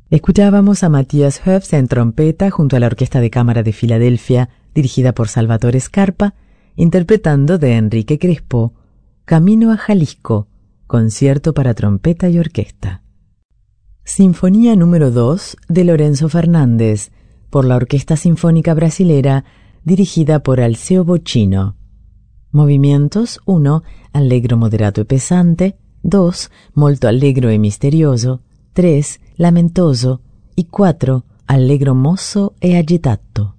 Escuchábamos a Matthias Hoeffs en trompeta junto a la Orquesta de Cámara de Filadelfia, dirigida por Salvatore Scarpa, interpretando de Enrique Crespo, Camino a Jalisco, concierto para trompeta y orquesta. Sinfonía número 2 de Lorenzo Fernández, por la Orquesta Sinfónica Brasilera, dirigida por Alceo Bocchino. Movimientos: 1. Allegro moderato e pesante, 2. Molto allegro e misterioso, 3. Lamentoso y 4. Allegro mosso e agitato.